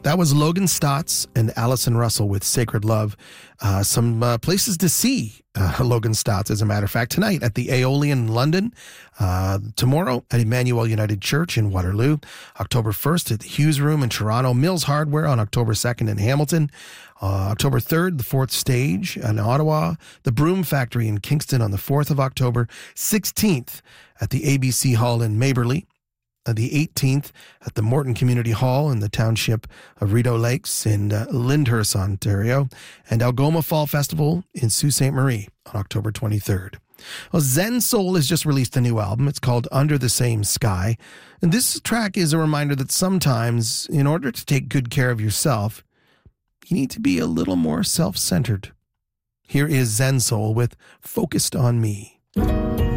That was Logan Stotts and Allison Russell with Sacred Love. Some places to see Logan Stotts, as a matter of fact, tonight at the Aeolian in London, tomorrow at Emmanuel United Church in Waterloo, October 1st at the Hughes Room in Toronto, Mills Hardware on October 2nd in Hamilton, October 3rd, the Fourth Stage in Ottawa, the Broom Factory in Kingston on the 4th of October, 16th at the ABC Hall in Maberley, the 18th at the Morton Community Hall in the township of Rideau Lakes in Lyndhurst, Ontario, and Algoma Fall Festival in Sault Ste. Marie on October 23rd. Well, Zen Soul has just released a new album. It's called Under the Same Sky. And this track is a reminder that sometimes, in order to take good care of yourself, you need to be a little more self-centered. Here is Zen Soul with Focused on Me.